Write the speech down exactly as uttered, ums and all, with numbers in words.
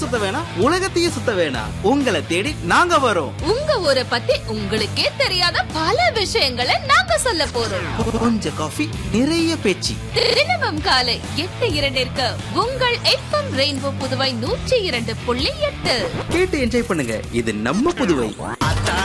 சுத்த வேணாம், உலகத்தையே சுத்த வேணாம். உங்களை தேடி நாங்க வரோம். உங்க ஊரை பத்தி உங்களுக்கே தெரியாத பல விஷயங்களை நாங்க சொல்ல போறோம். கொஞ்சம் காஃபி, நிறைய பேச்சு. தினமும் காலை எட்டு இரண்டிற்கு உங்கள் எஃப்எம் ரெயின்போ புதுவை நூற்றி இரண்டு புள்ளி எட்டு கேட்டு என்ஜாய் பண்ணுங்க. இது நம்ம புதுவை.